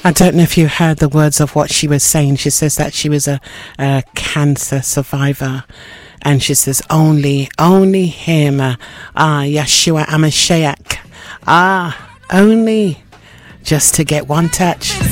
I don't know if you heard the words of what she was saying. She says that she was a cancer survivor. And she says, only him, Yeshua HaMashiach, only just to get one touch.